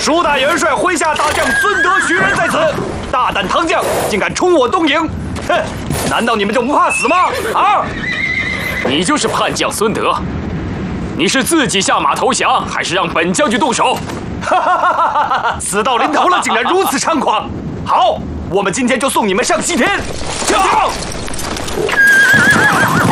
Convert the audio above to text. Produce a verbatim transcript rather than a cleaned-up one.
蜀大元帅麾下大将孙德、徐仁在此，大胆唐将竟敢冲我东营！哼，难道你们就不怕死吗？啊！ 你就是叛将孙德，你是自己下马投降，还是让本将军动手？ 哈哈哈哈哈！死到临头了，竟然如此猖狂！好，我们今天就送你们上西天！驾！